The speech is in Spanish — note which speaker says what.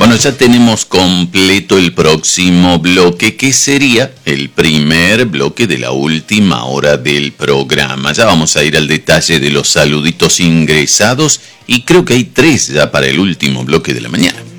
Speaker 1: Bueno, ya tenemos completo el próximo bloque, que sería el primer bloque de la última hora del programa. Ya vamos a ir al detalle de los saluditos ingresados y creo que hay 3 ya para el último bloque de la mañana.